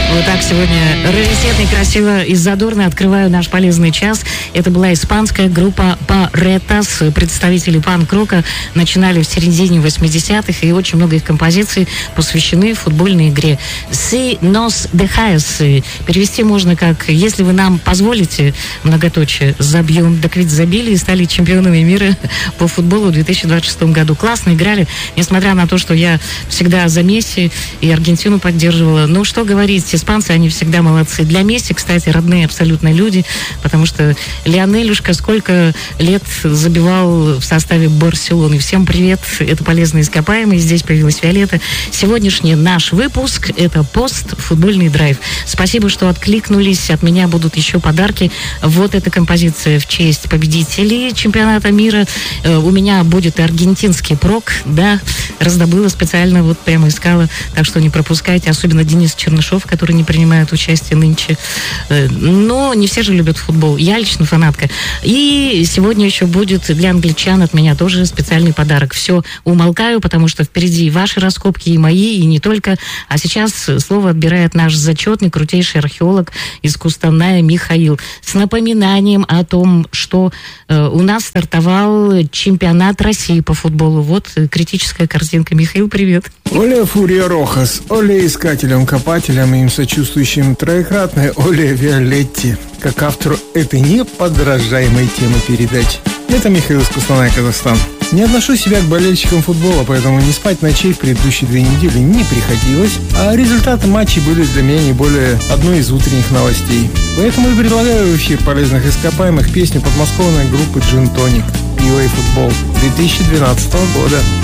Вот так сегодня раритетно, красиво и задорно открываю наш полезный час. Это была испанская группа Paretas. Представители панк-рока начинали в середине 80-х, и очень много их композиций посвящены футбольной игре. «Si nos dejáis» перевести можно как «если вы нам позволите», многоточие, забьем. Так ведь забили и стали чемпионами мира по футболу в 2026 году. Классно играли, несмотря на то, что я всегда за Месси и Аргентину поддерживала. Ну, что говорить, испанцы, они всегда молодцы. Для Месси, кстати, родные абсолютно люди, потому что Лионелюшка сколько лет забивал в составе Барселоны. Всем привет, это «Полезные ископаемые». Здесь появилась Виолетта. Сегодняшний наш выпуск — это постфутбольный драйв. Спасибо, что откликнулись. От меня будут еще подарки. Вот эта композиция в честь победителей чемпионата мира. У меня будет и аргентинский прок, да, раздобыла специально, вот прямо искала, так что не пропускайте, особенно Денис Чернышов, который не принимает участие нынче. Но не все же любят футбол. Я лично фанатка. И сегодня еще будет для англичан от меня тоже специальный подарок. Все, умолкаю, потому что впереди ваши раскопки, и мои, и не только. А сейчас слово отбирает наш зачетный, крутейший археолог из Кустаная Михаил. С напоминанием о том, что у нас стартовал чемпионат России по футболу. Вот критическая картинка. Михаил, привет. Оле Фурия Рохас, оле искателям-копателям и им сочувствующим троекратной оле Виолетте, как автору этой неподражаемой темы передачи. Это Михаил из Кустаная, Казахстан. Не отношу себя к болельщикам футбола, поэтому не спать ночей в предыдущие 2 недели не приходилось, а результаты матчей были для меня не более одной из утренних новостей. Поэтому и предлагаю в эфир «Полезных ископаемых» песню подмосковной группы «Джин Тоник» «Пиво и футбол» 2012 года.